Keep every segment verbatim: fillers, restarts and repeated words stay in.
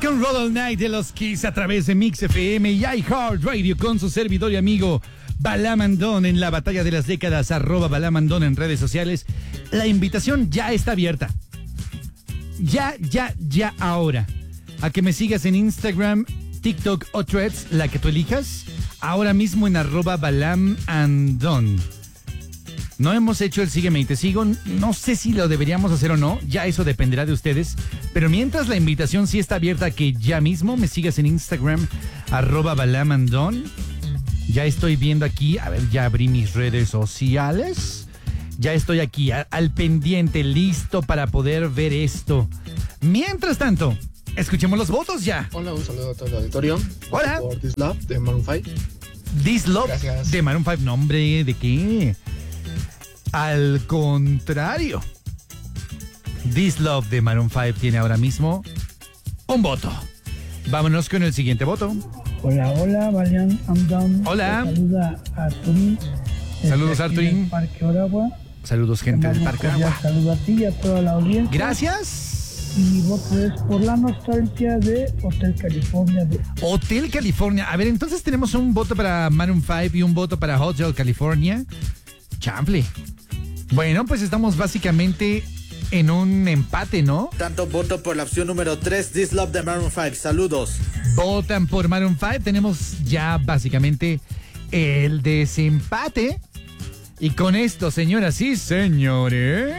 and Roll All Night de los Kiss a través de Mix F M y iHeartRadio con su servidor y amigo Balamandón en la batalla de las décadas, arroba Balamandón en redes sociales. La invitación ya está abierta. Ya, ya, ya ahora. A que me sigas en Instagram, TikTok o Threads, la que tú elijas. Ahora mismo en arroba Balamandón. No hemos hecho el sígueme y te sigo. No sé si lo deberíamos hacer o no. Ya eso dependerá de ustedes. Pero mientras, la invitación sí está abierta a que ya mismo me sigas en Instagram, arroba Balamandón. Ya estoy viendo aquí. A ver, ya abrí mis redes sociales. Ya estoy aquí a, al pendiente, listo para poder ver esto. Mientras tanto, escuchemos los votos ya. Hola, un saludo a todo el auditorio. Hola. Por This Love de Maroon cinco. This Love Gracias. de Maroon cinco. Nombre, ¿de qué? Al contrario. This Love de Maroon cinco tiene ahora mismo un voto. Vámonos con el siguiente voto. Hola, hola, Valiant Andam. Hola. Saluda a Arturín. Saludos, Arturín. Parque Oragua. Saludos, gente del Parque Agua. Saludos a ti y a toda la audiencia. Gracias. Y mi voto es por la nostalgia de Hotel California. De... Hotel California. A ver, entonces tenemos un voto para Maroon cinco y un voto para Hotel California. Chample. Bueno, pues estamos básicamente en un empate, ¿no? Tanto voto por la opción número tres, This Love de Maroon cinco. Saludos. Votan por Maroon cinco. Tenemos ya básicamente el desempate. Y con esto, señoras y señores,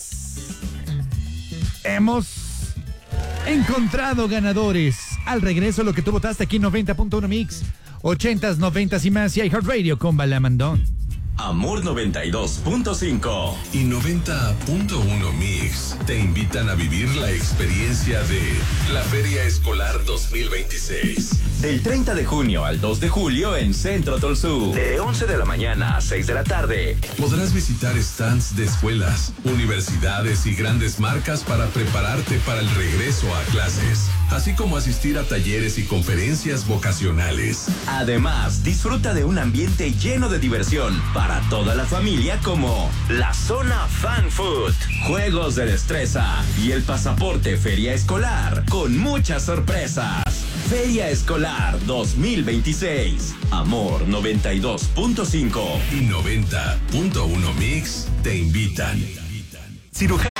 hemos encontrado ganadores. Al regreso, lo que tú votaste aquí en noventa punto uno Mix, ochentas, noventas y más, y iHeartRadio con Balamandón. Amor noventa y dos punto cinco y noventa punto uno Mix te invitan a vivir la experiencia de la Feria Escolar dos mil veintiséis. Del treinta de junio al dos de julio en Centro Tolsú. De once de la mañana a seis de la tarde. Podrás visitar stands de escuelas, universidades y grandes marcas para prepararte para el regreso a clases, así como asistir a talleres y conferencias vocacionales. Además, disfruta de un ambiente lleno de diversión para toda la familia, como la zona Fan Food, juegos de destreza y el pasaporte Feria Escolar con muchas sorpresas. Feria Escolar dos mil veintiséis. Amor noventa y dos punto cinco y noventa punto uno Mix te invitan. Cirujano